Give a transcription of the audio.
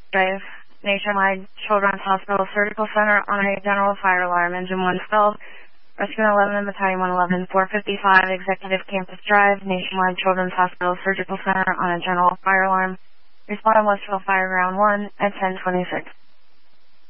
Drive, Nationwide Children's Hospital Surgical Center on a general fire alarm. Engine 1 stalled. Rescue 11 and Battalion 111, 455 Executive Campus Drive, Nationwide Children's Hospital Surgical Center on a general fire alarm. Respond on Westville Fire Ground 1 at 10:26.